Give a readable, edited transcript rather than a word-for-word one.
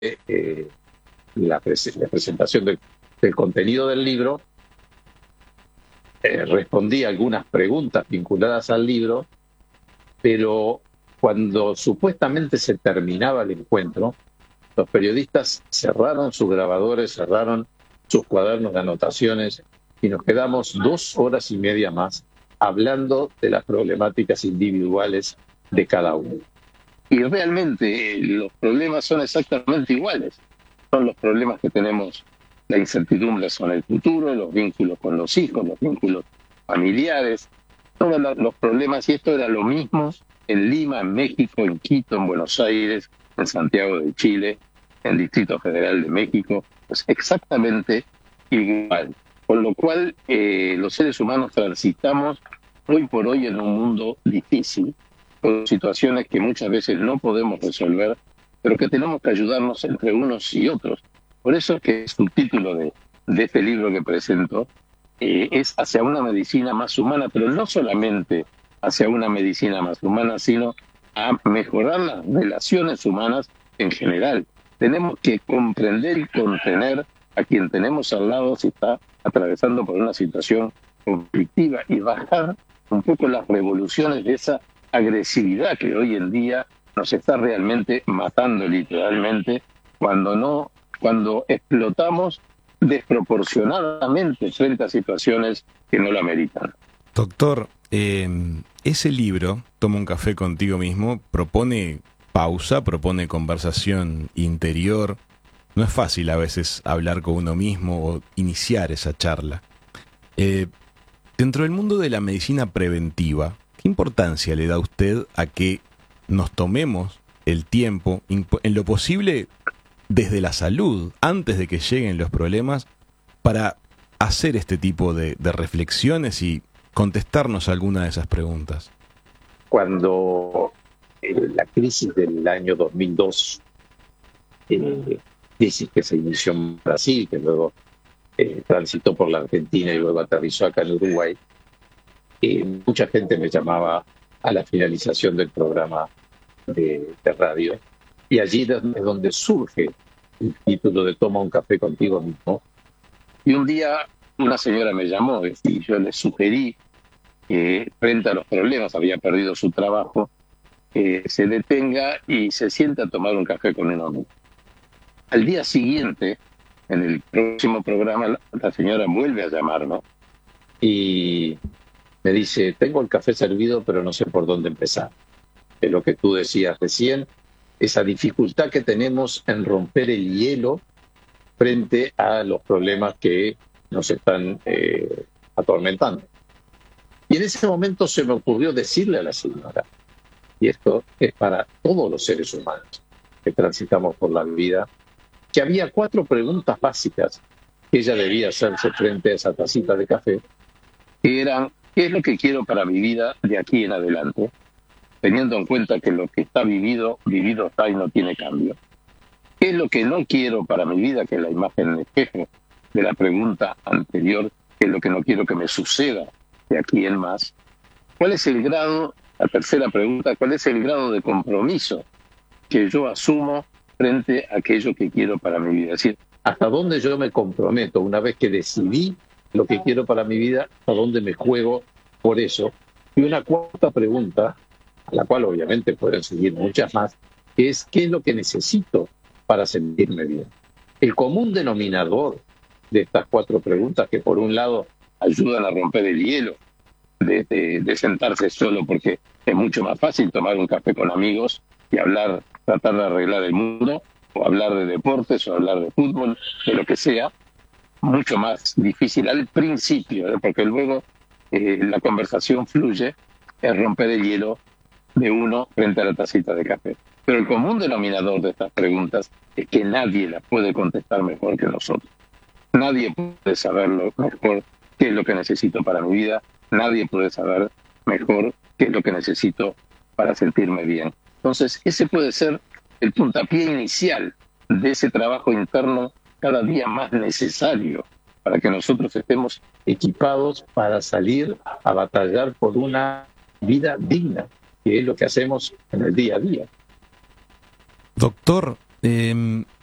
la presentación del contenido del libro, respondí algunas preguntas vinculadas al libro, pero cuando supuestamente se terminaba el encuentro, los periodistas cerraron sus grabadores, cerraron sus cuadernos de anotaciones y nos quedamos 2 horas y media más hablando de las problemáticas individuales de cada uno. Y realmente los problemas son exactamente iguales. Son los problemas que tenemos, la incertidumbre sobre el futuro, los vínculos con los hijos, los vínculos familiares, todos los problemas. Y esto era lo mismo en Lima, en México, en Quito, en Buenos Aires, en Santiago de Chile, en el Distrito Federal de México. Pues exactamente igual. Con lo cual, los seres humanos transitamos hoy por hoy en un mundo difícil, con situaciones que muchas veces no podemos resolver, pero que tenemos que ayudarnos entre unos y otros. Por eso es que el subtítulo de este libro que presento es hacia una medicina más humana, pero no solamente hacia una medicina más humana, sino a mejorar las relaciones humanas en general. Tenemos que comprender y contener a quien tenemos al lado si está atravesando por una situación conflictiva y bajar un poco las revoluciones de esa agresividad que hoy en día nos está realmente matando literalmente cuando explotamos desproporcionadamente frente a situaciones que no lo ameritan. Doctor, ese libro, Toma un café contigo mismo, propone pausa, propone conversación interior. No es fácil a veces hablar con uno mismo o iniciar esa charla. Dentro del mundo de la medicina preventiva, ¿qué importancia le da usted a que nos tomemos el tiempo, en lo posible desde la salud, antes de que lleguen los problemas, para hacer este tipo de reflexiones y contestarnos alguna de esas preguntas? Cuando la crisis del año 2002, crisis que se inició en Brasil, que luego transitó por la Argentina y luego aterrizó acá en Uruguay, mucha gente me llamaba a la finalización del programa de radio, y allí es donde surge el título de Toma un café contigo mismo. Y un día una señora me llamó y yo le sugerí que frente a los problemas, había perdido su trabajo, se detenga y se sienta a tomar un café con un amigo. Al día siguiente, en el próximo programa, la señora vuelve a llamarme y me dice: tengo el café servido, pero no sé por dónde empezar. Es lo que tú decías recién, esa dificultad que tenemos en romper el hielo frente a los problemas que nos están atormentando. Y en ese momento se me ocurrió decirle a la señora, y esto es para todos los seres humanos que transitamos por la vida, que había 4 preguntas básicas que ella debía hacerse frente a esa tacita de café, que eran: ¿qué es lo que quiero para mi vida de aquí en adelante? Teniendo en cuenta que lo que está vivido está y no tiene cambio. ¿Qué es lo que no quiero para mi vida? Que es la imagen en espejo de la pregunta anterior. ¿Qué es lo que no quiero que me suceda de aquí en más? ¿Cuál es el grado, la tercera pregunta, cuál es el grado de compromiso que yo asumo frente a aquello que quiero para mi vida? Es decir, ¿hasta dónde yo me comprometo una vez que decidí lo que quiero para mi vida? ¿Hasta dónde me juego por eso? Y una cuarta pregunta, a la cual obviamente pueden seguir muchas más, que es: ¿qué es lo que necesito para sentirme bien? El común denominador de estas 4 preguntas, que por un lado ayudan a romper el hielo de sentarse solo, porque es mucho más fácil tomar un café con amigos y hablar, tratar de arreglar el mundo, o hablar de deportes, o hablar de fútbol, de lo que sea. Mucho más difícil al principio, porque luego la conversación fluye, es romper el hielo de uno frente a la tacita de café. Pero el común denominador de estas preguntas es que nadie las puede contestar mejor que nosotros. Nadie puede saberlo mejor qué es lo que necesito para mi vida. Nadie puede saber mejor qué es lo que necesito para sentirme bien. Entonces, ese puede ser el puntapié inicial de ese trabajo interno cada día más necesario para que nosotros estemos equipados para salir a batallar por una vida digna, que es lo que hacemos en el día a día. Doctor,